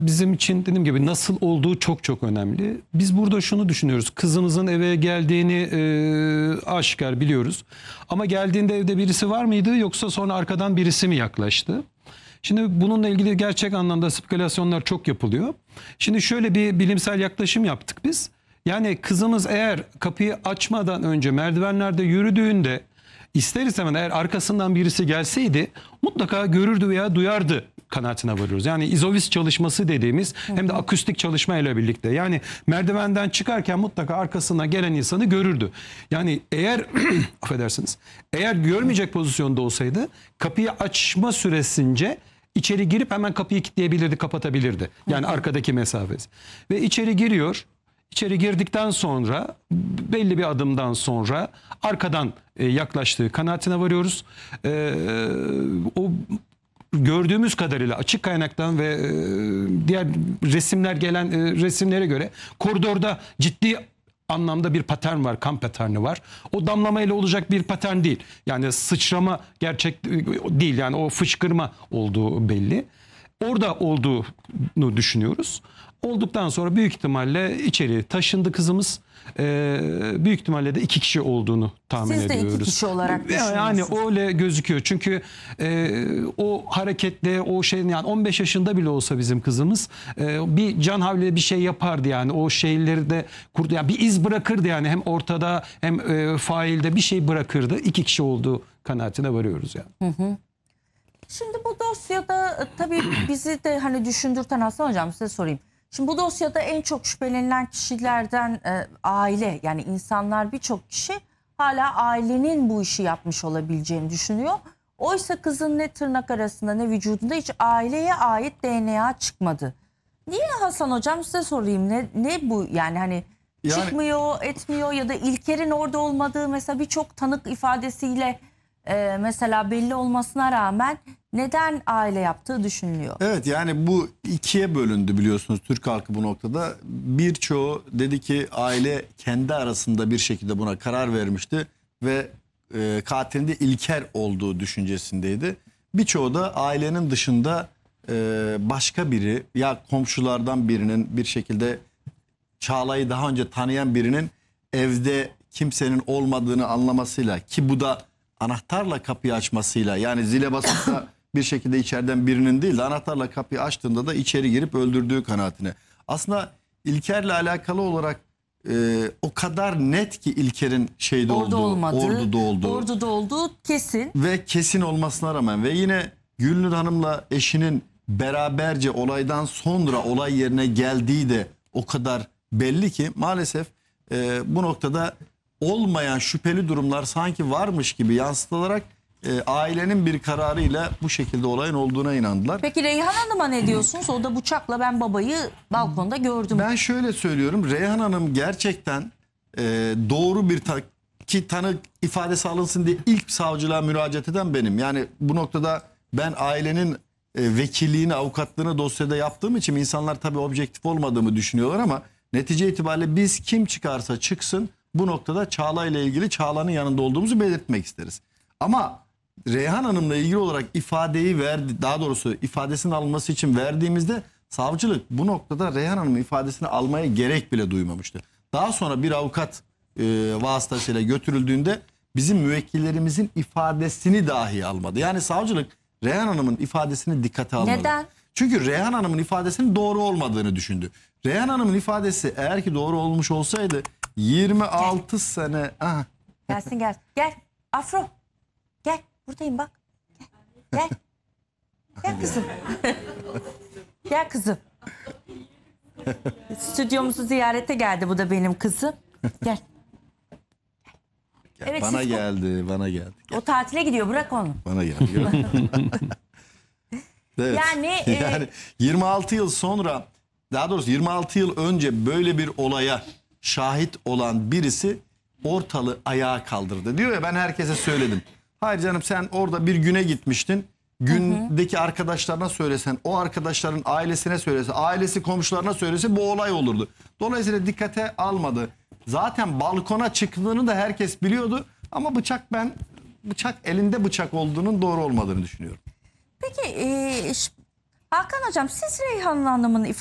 bizim için dediğim gibi nasıl olduğu çok çok önemli. Biz burada şunu düşünüyoruz. Kızımızın eve geldiğini aşikar biliyoruz. Ama geldiğinde evde birisi var mıydı yoksa sonra arkadan birisi mi yaklaştı? Şimdi bununla ilgili gerçek anlamda spekülasyonlar çok yapılıyor. Şimdi şöyle bir bilimsel yaklaşım yaptık biz. Yani kızımız eğer kapıyı açmadan önce merdivenlerde yürüdüğünde ister istemez eğer arkasından birisi gelseydi mutlaka görürdü veya duyardı kanaatine varıyoruz. Yani izovis çalışması dediğimiz hem de akustik çalışma ile birlikte. Yani merdivenden çıkarken mutlaka arkasına gelen insanı görürdü. Yani eğer affedersiniz eğer görmeyecek pozisyonda olsaydı kapıyı açma süresince içeri girip hemen kapıyı kilitleyebilirdi, kapatabilirdi. Yani arkadaki mesafesi. Ve içeri giriyor. İçeri girdikten sonra belli bir adımdan sonra arkadan yaklaştığı kanaatine varıyoruz. O gördüğümüz kadarıyla açık kaynaktan ve diğer resimler gelen resimlere göre koridorda ciddi anlamda bir patern var, kan paterni var. O damlamayla olacak bir patern değil. Yani sıçrama gerçek değil. Yani o fışkırma olduğu belli. Orada olduğunu düşünüyoruz. Olduktan sonra büyük ihtimalle içeri taşındı kızımız. Büyük ihtimalle de 2 kişi olduğunu tahmin ediyoruz. Siz de 2 kişi olarak düşünüyorsunuz. Yani öyle gözüküyor. Çünkü o hareketle o şeyin yani 15 yaşında bile olsa bizim kızımız bir can havliyle bir şey yapardı yani. O şeyleri de kurdu. Yani bir iz bırakırdı yani hem ortada hem failde bir şey bırakırdı. 2 kişi olduğu kanaatine varıyoruz yani. Şimdi bu dosyada tabii bizi de hani düşündürten Hasan Hocam size sorayım. Şimdi bu dosyada en çok şüphelenilen kişilerden aile yani insanlar birçok kişi hala ailenin bu işi yapmış olabileceğini düşünüyor. Oysa kızın ne tırnak arasında ne vücudunda hiç aileye ait DNA çıkmadı. Niye Hasan Hocam size sorayım ne bu yani hani çıkmıyor etmiyor ya da İlker'in orada olmadığı mesela birçok tanık ifadesiyle mesela belli olmasına rağmen neden aile yaptığı düşünülüyor? Evet yani bu ikiye bölündü biliyorsunuz Türk halkı bu noktada. Birçoğu dedi ki aile kendi arasında bir şekilde buna karar vermişti ve katilin de İlker olduğu düşüncesindeydi. Birçoğu da ailenin dışında başka biri ya komşulardan birinin bir şekilde Çağla'yı daha önce tanıyan birinin evde kimsenin olmadığını anlamasıyla ki bu da anahtarla kapıyı açmasıyla yani zile basıp da bir şekilde içeriden birinin değil de anahtarla kapıyı açtığında da içeri girip öldürdüğü kanaatine. Aslında İlker'le alakalı olarak o kadar net ki İlker'in şeyde Orada olduğu, olmadı, Ordu'da olduğu kesin. ve kesin olmasına rağmen ve yine Gülnur Hanım'la eşinin beraberce olaydan sonra olay yerine geldiği de o kadar belli ki maalesef bu noktada olmayan şüpheli durumlar sanki varmış gibi yansıtılarak ailenin bir kararıyla bu şekilde olayın olduğuna inandılar. Peki Reyhan Hanım'a ne diyorsunuz? O da bıçakla ben babayı balkonda gördüm. Ben şöyle söylüyorum. Reyhan Hanım gerçekten doğru bir tanık ifadesi alınsın diye ilk savcılığa müracaat eden benim. Yani bu noktada ben ailenin vekilliğini, avukatlığını dosyada yaptığım için insanlar tabii objektif olmadığımı düşünüyorlar ama netice itibariyle biz kim çıkarsa çıksın bu noktada Çağla ile ilgili Çağla'nın yanında olduğumuzu belirtmek isteriz. Ama Reyhan Hanım'la ilgili olarak ifadeyi verdi, daha doğrusu ifadesinin alınması için verdiğimizde savcılık bu noktada Reyhan Hanım'ın ifadesini almaya gerek bile duymamıştı. Daha sonra bir avukat vasıtasıyla götürüldüğünde bizim müvekkillerimizin ifadesini dahi almadı. Yani savcılık Reyhan Hanım'ın ifadesini dikkate almadı. Neden? Çünkü Reyhan Hanım'ın ifadesinin doğru olmadığını düşündü. Reyhan Hanım'ın ifadesi eğer ki doğru olmuş olsaydı 26 sene... Aha. Gelsin gel. Gel. Afro. Gel. Buradayım bak. Gel. Gel kızım. Gel kızım. Stüdyomuzu ziyarete geldi bu da benim kızım. Gel. Evet, bana siz geldi, bana geldi. o tatile gidiyor bırak onu. Bana geldi. Evet. Yani 26 yıl sonra, daha doğrusu 26 yıl önce böyle bir olaya şahit olan birisi ortalığı ayağa kaldırdı. Diyor ya ben herkese söyledim. Hayır canım sen orada bir güne gitmiştin. Gündeki arkadaşlarına söylesen, o arkadaşların ailesine söylese, ailesi komşularına söylese bu olay olurdu. Dolayısıyla dikkate almadı. Zaten balkona çıktığını da herkes biliyordu. Ama bıçak elinde bıçak olduğunun doğru olmadığını düşünüyorum. peki Hakan Hocam siz Reyhan Hanım'ın